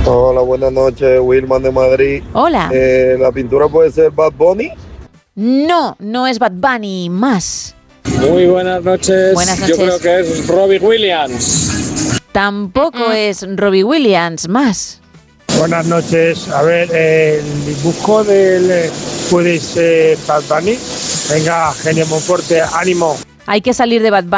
Hola, buenas noches, Wilman de Madrid. Hola. ¿La pintura puede ser Bad Bunny? No, no es Bad Bunny, más. Muy buenas noches. Buenas noches. Yo creo que es Robbie Williams. Tampoco es Robbie Williams, más. Buenas noches. A ver, el dibujo del puede ser Bad Bunny. Venga, Genio Monforte, ánimo. Hay que salir de Bad Bunny.